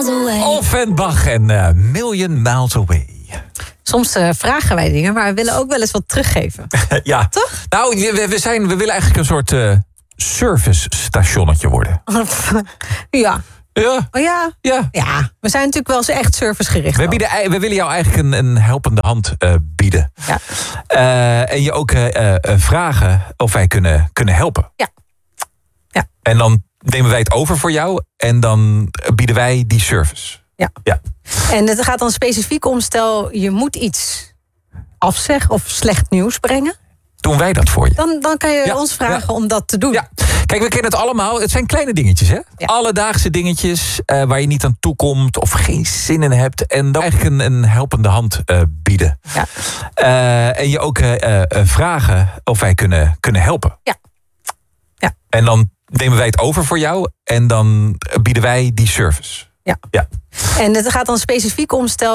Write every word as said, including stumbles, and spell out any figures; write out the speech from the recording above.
away. Offenbach en uh, Million Miles Away. Soms uh, vragen wij dingen, maar we willen ook wel eens wat teruggeven. Ja. Toch? Nou, we, we, zijn, we willen eigenlijk een soort uh, service-stationnetje worden. Ja. Ja. Oh ja? Ja. Ja, we zijn natuurlijk wel eens echt servicegericht. We, bieden, we willen jou eigenlijk een, een helpende hand uh, bieden. Ja. Uh, en je ook uh, uh, vragen of wij kunnen, kunnen helpen. Ja. Ja. En dan nemen wij het over voor jou en dan bieden wij die service. Ja. Ja. En het gaat dan specifiek om, stel je moet iets afzeggen of slecht nieuws brengen. Doen wij dat voor je? Dan, dan kan je Ja, ons vragen ja. om dat te doen. Ja. Kijk, we kennen het allemaal. Het zijn kleine dingetjes, hè? Ja. Alledaagse dingetjes uh, waar je niet aan toe komt of geen zin in hebt. En dan eigenlijk een, een helpende hand uh, bieden. Ja. Uh, en je ook uh, uh, vragen of wij kunnen, kunnen helpen. Ja. Ja. En dan nemen wij het over voor jou en dan bieden wij die service. Ja. Ja. En het gaat dan specifiek om, stel